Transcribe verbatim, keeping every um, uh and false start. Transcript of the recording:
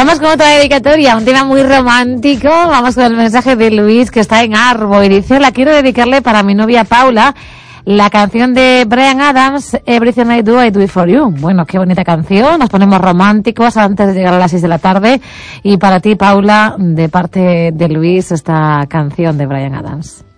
Vamos con otra dedicatoria, un tema muy romántico. Vamos con el mensaje de Luis, que está en Arbo, y dice: la quiero dedicarle para mi novia Paula, la canción de Bryan Adams, Everything I Do, I Do It For You. Bueno, qué bonita canción, nos ponemos románticos antes de llegar a las seis de la tarde. Y para ti, Paula, de parte de Luis, esta canción de Bryan Adams.